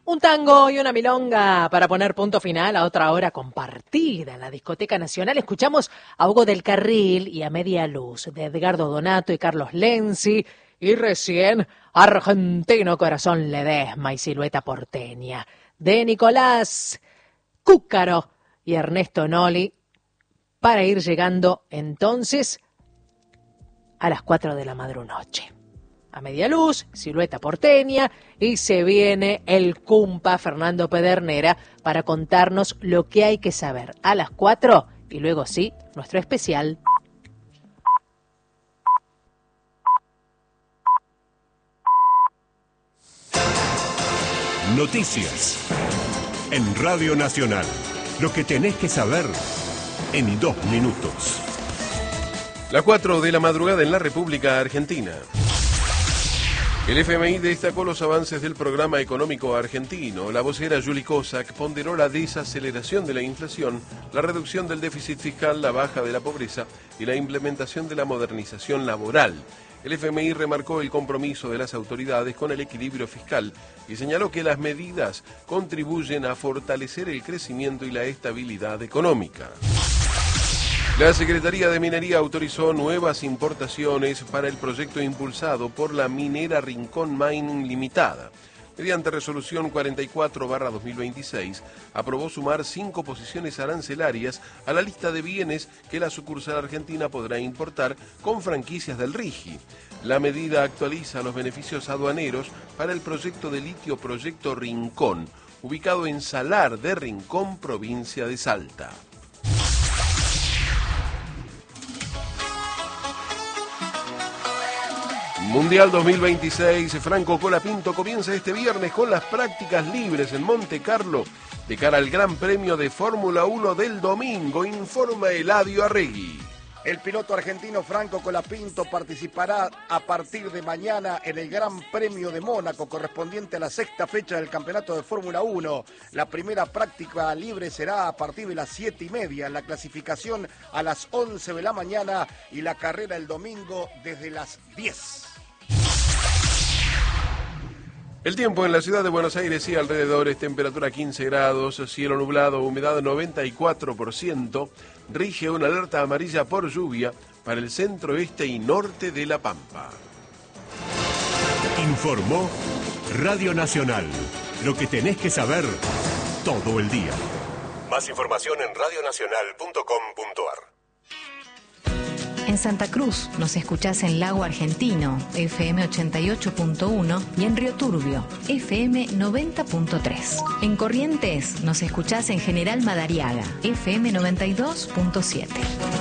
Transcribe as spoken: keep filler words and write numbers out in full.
Un tango y una milonga para poner punto final a otra hora compartida en la Discoteca Nacional. Escuchamos a Hugo del Carril y a Media Luz de Edgardo Donato y Carlos Lenzi. Y recién Argentino Corazón Ledesma y Silueta Porteña de Nicolás Cúcaro y Ernesto Noli, para ir llegando entonces a las cuatro de la madrunoche. A Media Luz, Silueta Porteña, y se viene el cumpa Fernando Pedernera para contarnos lo que hay que saber a las cuatro, y luego sí, nuestro especial. Noticias en Radio Nacional. Lo que tenés que saber en dos minutos. Las cuatro de la madrugada en la República Argentina. El F M I destacó los avances del programa económico argentino. La vocera Juli Kozak ponderó la desaceleración de la inflación, la reducción del déficit fiscal, la baja de la pobreza y la implementación de la modernización laboral. El F M I remarcó el compromiso de las autoridades con el equilibrio fiscal y señaló que las medidas contribuyen a fortalecer el crecimiento y la estabilidad económica. La Secretaría de Minería autorizó nuevas importaciones para el proyecto impulsado por la minera Rincón Mining Limitada. Mediante resolución cuarenta y cuatro barra dos mil veintiséis, aprobó sumar cinco posiciones arancelarias a la lista de bienes que la sucursal argentina podrá importar con franquicias del RIGI. La medida actualiza los beneficios aduaneros para el proyecto de litio Proyecto Rincón, ubicado en Salar de Rincón, provincia de Salta. Mundial dos mil veintiséis, Franco Colapinto comienza este viernes con las prácticas libres en Monte Carlo de cara al Gran Premio de Fórmula uno del domingo, informa Eladio Arregui. El piloto argentino Franco Colapinto participará a partir de mañana en el Gran Premio de Mónaco, correspondiente a la sexta fecha del Campeonato de Fórmula uno. La primera práctica libre será a partir de las siete y media, la clasificación a las once de la mañana y la carrera el domingo desde las diez. El tiempo en la ciudad de Buenos Aires y alrededores, temperatura quince grados, cielo nublado, humedad noventa y cuatro por ciento, rige una alerta amarilla por lluvia para el centro, este y norte de La Pampa. Informó Radio Nacional. Lo que tenés que saber todo el día. Más información en radio nacional punto com punto a r. En Santa Cruz nos escuchás en Lago Argentino, F M ochenta y ocho punto uno, y en Río Turbio, F M noventa punto tres. En Corrientes nos escuchás en General Madariaga, F M noventa y dos punto siete.